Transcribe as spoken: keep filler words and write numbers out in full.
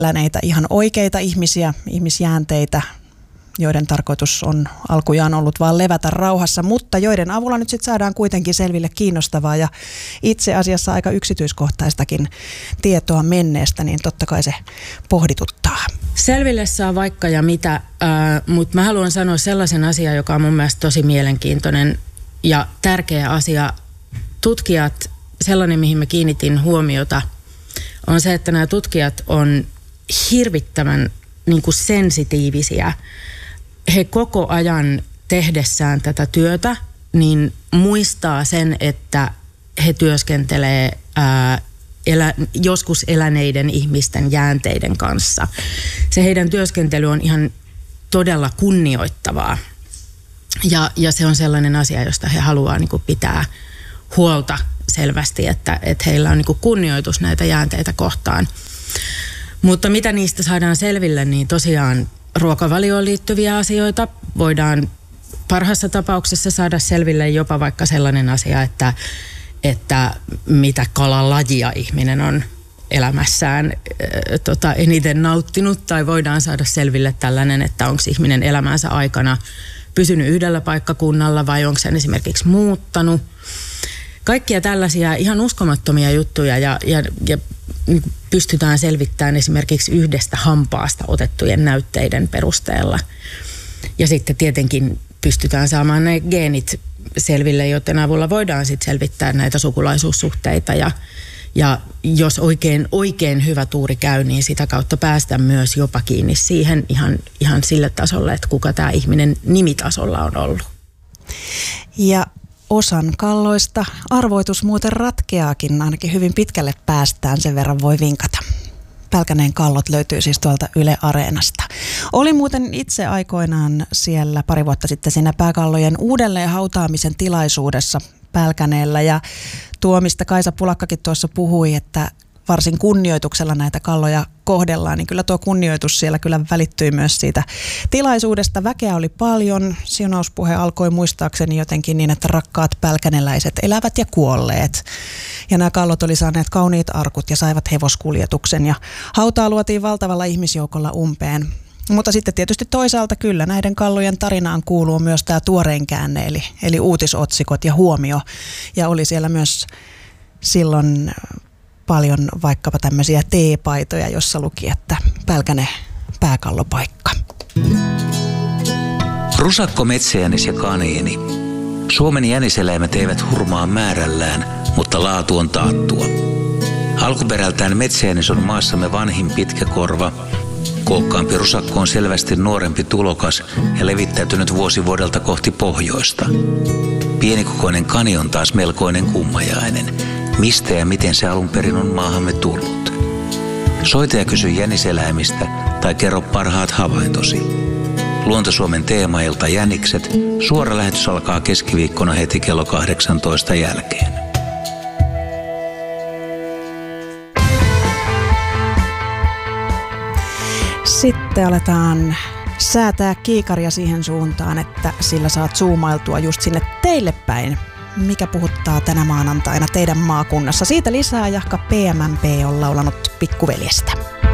eläneitä ihan oikeita ihmisiä, ihmisjäänteitä, joiden tarkoitus on alkujaan ollut vaan levätä rauhassa, mutta joiden avulla nyt sitten saadaan kuitenkin selville kiinnostavaa ja itse asiassa aika yksityiskohtaistakin tietoa menneestä, niin totta kai se pohdituttaa. Selville saa vaikka ja mitä, äh, mutta mä haluan sanoa sellaisen asian, joka on mun mielestä tosi mielenkiintoinen ja tärkeä asia. Tutkijat, sellainen mihin mä kiinnitin huomiota, on se, että nämä tutkijat on hirvittävän niin kuin sensitiivisiä. He koko ajan tehdessään tätä työtä, niin muistaa sen, että he työskentelee ää, elä, joskus eläneiden ihmisten jäänteiden kanssa. Se heidän työskentely on ihan todella kunnioittavaa. Ja, ja se on sellainen asia, josta he haluaa niin kuin pitää huolta selvästi, että, että heillä on niin kuin kunnioitus näitä jäänteitä kohtaan. Mutta mitä niistä saadaan selville, niin tosiaan ruokavalioon liittyviä asioita voidaan parhaassa tapauksessa saada selville jopa vaikka sellainen asia, että, että mitä kalalajia ihminen on elämässään äh, tota, eniten nauttinut, tai voidaan saada selville tällainen, että onko ihminen elämänsä aikana pysynyt yhdellä paikkakunnalla vai onko hän esimerkiksi muuttanut. Kaikkia tällaisia ihan uskomattomia juttuja ja, ja, ja pystytään selvittämään esimerkiksi yhdestä hampaasta otettujen näytteiden perusteella. Ja sitten tietenkin pystytään saamaan ne geenit selville, joten avulla voidaan sitten selvittää näitä sukulaisuussuhteita. Ja, ja jos oikein, oikein hyvä tuuri käy, niin sitä kautta päästään myös jopa kiinni siihen ihan, ihan sille tasolle, että kuka tämä ihminen nimitasolla on ollut. Ja osan kalloista arvoitus muuten ratkeaakin, ainakin hyvin pitkälle päästään, sen verran voi vinkata. Pälkäneen kallot löytyy siis tuolta Yle Areenasta. Olin muuten itse aikoinaan siellä pari vuotta sitten siinä pääkallojen uudelleen hautaamisen tilaisuudessa Pälkäneellä ja tuo, mistä Kaisa Pulakkakin tuossa puhui, että varsin kunnioituksella näitä kalloja kohdellaan, niin kyllä tuo kunnioitus siellä kyllä välittyi myös siitä tilaisuudesta. Väkeä oli paljon, siunauspuhe alkoi muistaakseni jotenkin niin, että rakkaat pälkäneläiset elävät ja kuolleet. Ja nämä kallot oli saaneet kauniit arkut ja saivat hevoskuljetuksen ja hautaa luotiin valtavalla ihmisjoukolla umpeen. Mutta sitten tietysti toisaalta kyllä näiden kallojen tarinaan kuuluu myös tämä tuorein käänne, eli, eli uutisotsikot ja huomio. Ja oli siellä myös silloin paljon vaikkapa tämmöisiä teepaitoja, jossa luki, että Pälkäne pääkallopaikka. Rusakko, metsäjänis ja kaniini. Suomen jäniseläimet eivät hurmaa määrällään, mutta laatu on taattua. Alkuperältään metsäjänis on maassamme vanhin pitkä korva. Kookkaampi rusakko on selvästi nuorempi tulokas ja levittäytynyt vuosi vuodelta kohti pohjoista. Pienikokoinen kani on taas melkoinen kummajainen. Mistä ja miten se alun perin on maahamme tullut? Soita ja kysy jäniseläimistä tai kerro parhaat havaintosi. Luontosuomen teemailta Jänikset. Suora lähetys alkaa keskiviikkona heti kello kahdeksantoista jälkeen. Sitten aletaan säätää kiikaria siihen suuntaan, että sillä saat zoomailtua just sinne teille päin. Mikä puhuttaa tänä maanantaina teidän maakunnassa? Siitä lisää, jahka P M M P on laulanut Pikkuveljestä.